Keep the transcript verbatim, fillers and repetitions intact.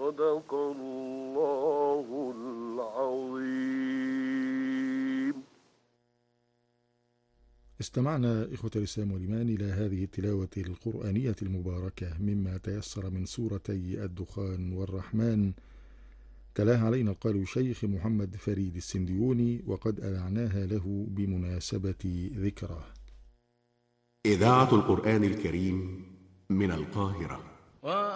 صدق الله العظيم. استمعنا إخوة الإسلام والإيمان إلى هذه التلاوة القرآنية المباركة مما تيسر من سورتي الدخان والرحمن، تلاها علينا القارئ الشيخ محمد فريد السنديوني، وقد أذعناها له بمناسبة ذكراه. إذاعة القرآن الكريم من القاهرة.